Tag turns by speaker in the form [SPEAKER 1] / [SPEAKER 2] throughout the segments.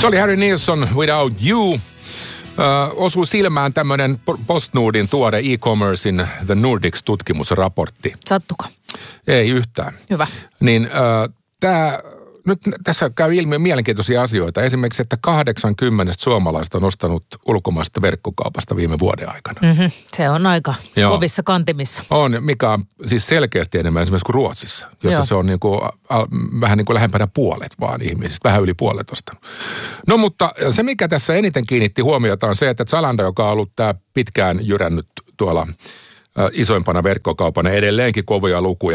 [SPEAKER 1] Se oli Harry Nilsson, Without You. Osui silmään tämmöinen PostNordin tuore e-commercein The Nordics-tutkimusraportti.
[SPEAKER 2] Sattuko?
[SPEAKER 1] Ei yhtään.
[SPEAKER 2] Hyvä.
[SPEAKER 1] Niin nyt tässä käy ilmi mielenkiintoisia asioita. Esimerkiksi, että 80 suomalaista on ostanut ulkomaista verkkokaupasta viime vuoden aikana.
[SPEAKER 2] Se on aika kovissa kantimissa.
[SPEAKER 1] On, mikä on siis selkeästi enemmän esimerkiksi kuin Ruotsissa, jossa se on vähän niin kuin lähempänä puolet vaan ihmisistä, vähän yli puolet ostanut. No mutta se, mikä tässä eniten kiinnitti huomiota on se, että Zalando, joka on ollut tämä pitkään jyrännyt tuolla isoimpana verkkokaupana, edelleenkin kovia lukuja,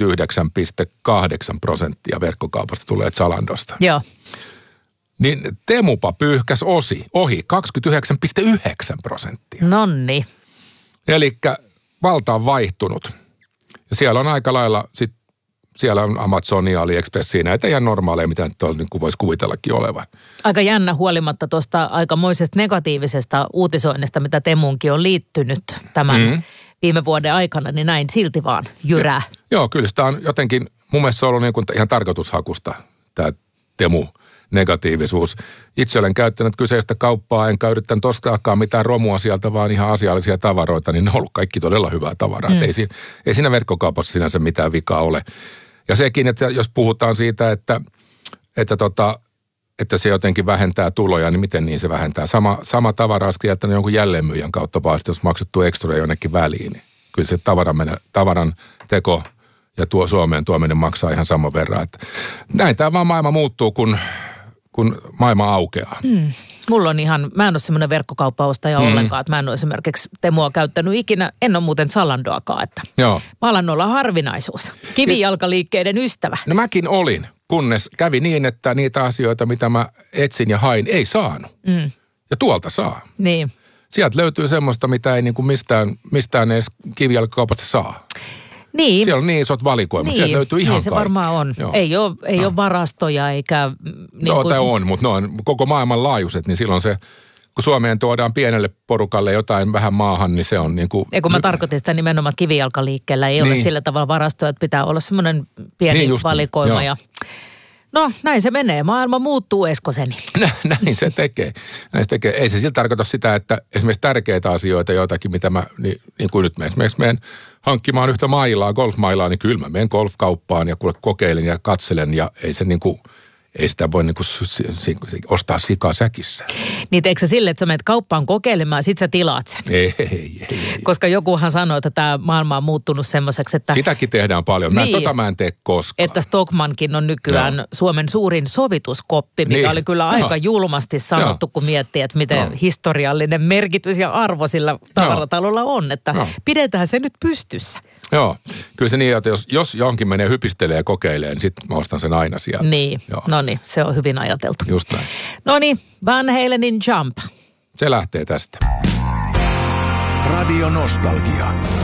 [SPEAKER 1] 29,8% verkkokaupasta tulee Zalandosta.
[SPEAKER 2] Joo.
[SPEAKER 1] Niin Temupa pyyhkäs ohi 29,9%.
[SPEAKER 2] Nonni.
[SPEAKER 1] Elikkä valta on vaihtunut. Ja siellä on aika lailla, siellä on Amazonia, AliExpressia, näitä ihan normaaleja, mitä nyt on, niin kuin voisi kuvitellakin olevan.
[SPEAKER 2] Aika jännä huolimatta tuosta aikamoisesta negatiivisesta uutisoinnista, mitä Temuunkin on liittynyt tämän viime vuoden aikana, niin näin silti vaan jyrää.
[SPEAKER 1] Joo, kyllä sitä on jotenkin, mun mielestä se on ollut niin kuin ihan tarkoitushakusta, tämä Temu-negatiivisuus. Itse olen käyttänyt kyseistä kauppaa, enkä yrittänyt ostaakaan mitään romua sieltä, vaan ihan asiallisia tavaroita, niin ne on ollut kaikki todella hyvää tavaraa. Ei siinä verkkokaupassa sinänsä mitään vikaa ole. Ja sekin, että jos puhutaan siitä, että se jotenkin vähentää tuloja, niin miten niin se vähentää? Sama tavara olisi jättänyt jonkun jälleenmyyjän kautta vaan, jos maksettu ekstra jonnekin väliin. Niin kyllä se tavaran teko ja Suomeen tuominen maksaa ihan saman verran. Että näin tämä vaan maailma muuttuu, kun maailma aukeaa.
[SPEAKER 2] Mulla on mä en ole semmoinen verkkokauppaostaja ollenkaan, että mä en ole esimerkiksi Temua käyttänyt ikinä, en ole muuten Zalandoakaan, että
[SPEAKER 1] Joo.
[SPEAKER 2] Mä alan olla harvinaisuus. Kivijalkaliikkeiden ystävä.
[SPEAKER 1] No mäkin olin, kunnes kävi niin, että niitä asioita, mitä mä etsin ja hain, ei saanut. Ja tuolta saa.
[SPEAKER 2] Niin.
[SPEAKER 1] Sieltä löytyy semmoista, mitä ei niin kuin mistään edes kivijalkakaupasta saa.
[SPEAKER 2] Niin.
[SPEAKER 1] Siellä on niin isot valikoimat,
[SPEAKER 2] niin.
[SPEAKER 1] Sieltä löytyy ihan
[SPEAKER 2] se
[SPEAKER 1] kaikki.
[SPEAKER 2] Varmaan on.
[SPEAKER 1] Joo.
[SPEAKER 2] Ei ole varastoja eikä...
[SPEAKER 1] Tai on, mutta ne on koko maailman laajuiset, niin silloin se, kun Suomeen tuodaan pienelle porukalle jotain vähän maahan, niin se on niin kuin...
[SPEAKER 2] Ja kun mä tarkoitin sitä nimenomaan kivijalkaliikkeellä, ei ole sillä tavalla varastoja, että pitää olla semmoinen pieni valikoima ja... No, näin se menee. Maailma muuttuu, Eskoseni.
[SPEAKER 1] Näin se tekee. Ei se siltä tarkoita sitä, että esimerkiksi tärkeitä asioita, joitakin, mitä mä, niin kuin nyt mä esimerkiksi menen hankkimaan yhtä mailaa, golfmailaa, niin kyllä mä menen golfkauppaan ja kokeilen ja katselen ja ei se niin kuin... Ei sitä voi niinku ostaa sikaa säkissä.
[SPEAKER 2] Niin eikö se sille, että sä menet kauppaan kokeilemaan ja sit sä tilaat sen?
[SPEAKER 1] Ei.
[SPEAKER 2] Koska jokuhan sanoo, että tämä maailma on muuttunut semmoiseksi, että...
[SPEAKER 1] Sitäkin tehdään paljon. Mä en tee koskaan.
[SPEAKER 2] Että Stockmannkin on nykyään Suomen suurin sovituskoppi, mikä oli kyllä aika julmasti sanottu, kun miettii, että miten historiallinen merkitys ja arvo sillä tavaratalolla on. Että pidetään se nyt pystyssä.
[SPEAKER 1] Joo, kyllä se niin, että jos johonkin menee hypistelee ja kokeilee, niin sitten mä ostan sen aina sieltä.
[SPEAKER 2] Niin, no niin, se on hyvin ajateltu.
[SPEAKER 1] Just näin.
[SPEAKER 2] No niin, Van Halenin Jump.
[SPEAKER 1] Se lähtee tästä.
[SPEAKER 3] Radio Nostalgia.